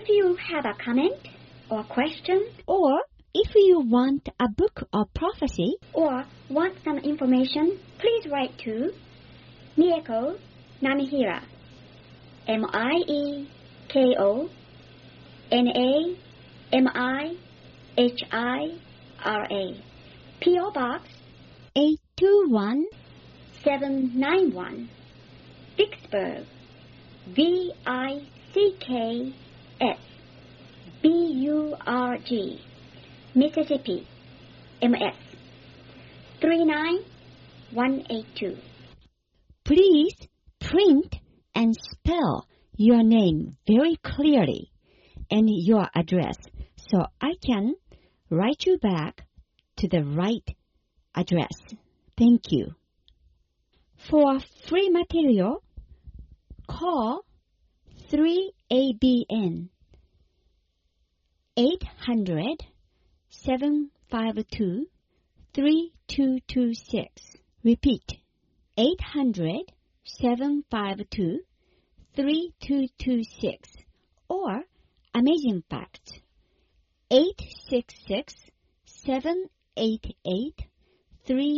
If you have a comment or question, or if you want a book of prophecy, or want some information, please write to Mieko Namihira, Mieko Namihira, P.O. Box 821 791, Vicksburg, Vicksburg, Mississippi, MS 39182. Please print and spell your name very clearly and your address so I can write you back to the right address. Thank you. For free material, call 3ABN 800-752-3226. Repeat, 800-752-3226. Or Amazing Facts, 866-788-3